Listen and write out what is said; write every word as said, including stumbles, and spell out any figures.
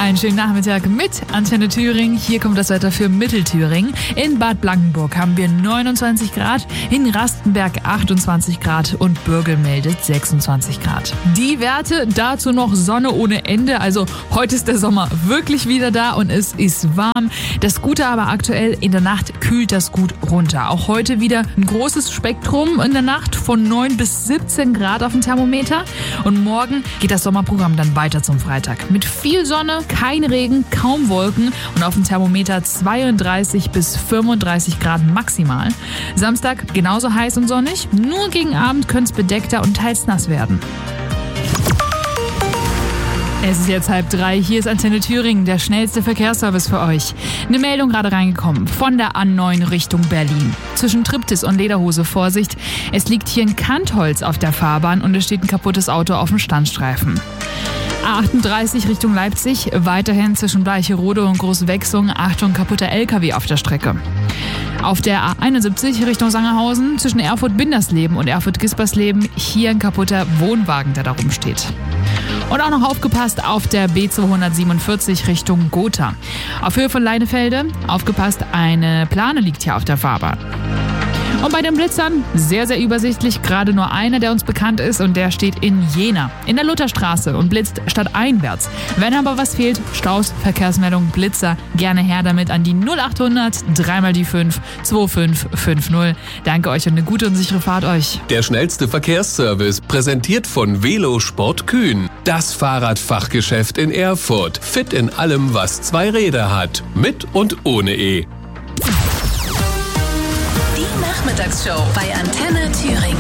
Einen schönen Nachmittag mit Antenne Thüringen. Hier kommt das Wetter für Mittelthüringen. In Bad Blankenburg haben wir neunundzwanzig Grad, in Rastenberg achtundzwanzig Grad und Bürgel meldet sechsundzwanzig Grad. Die Werte, dazu noch Sonne ohne Ende. Also heute ist der Sommer wirklich wieder da und es ist warm. Das Gute aber aktuell, in der Nacht kühlt das gut runter. Auch heute wieder ein großes Spektrum in der Nacht von neun bis siebzehn Grad auf dem Thermometer. Und morgen geht das Sommerprogramm dann weiter zum Freitag. Mit viel Sonne, kein Regen, kaum Wolken und auf dem Thermometer zweiunddreißig bis fünfunddreißig Grad maximal. Samstag genauso heiß und sonnig, nur gegen Abend könnte es bedeckter und teils nass werden. Es ist jetzt halb drei, hier ist Antenne Thüringen, der schnellste Verkehrsservice für euch. Eine Meldung gerade reingekommen von der A neun Richtung Berlin. Zwischen Triptis und Lederhose Vorsicht, es liegt hier ein Kantholz auf der Fahrbahn und es steht ein kaputtes Auto auf dem Standstreifen. A achtunddreißig Richtung Leipzig, weiterhin zwischen Bleicherode und Großwechsung, Achtung, kaputter L K W auf der Strecke. Auf der A einundsiebzig Richtung Sangerhausen, zwischen Erfurt-Bindersleben und Erfurt-Gispersleben, hier ein kaputter Wohnwagen, der da rumsteht. Und auch noch aufgepasst auf der B zweihundertsiebenundvierzig Richtung Gotha. Auf Höhe von Leinefelde, aufgepasst, eine Plane liegt hier auf der Fahrbahn. Und bei den Blitzern, sehr, sehr übersichtlich, gerade nur einer, der uns bekannt ist und der steht in Jena, in der Lutherstraße und blitzt stadteinwärts. Wenn aber was fehlt, Staus, Verkehrsmeldung, Blitzer, gerne her damit an die null achthundert, dreimal die fünf, zwei fünf fünf null. Danke euch und eine gute und sichere Fahrt euch. Der schnellste Verkehrsservice, präsentiert von Velosport Kühn. Das Fahrradfachgeschäft in Erfurt. Fit in allem, was zwei Räder hat. Mit und ohne E. Nachmittagsshow bei Antenne Thüringen.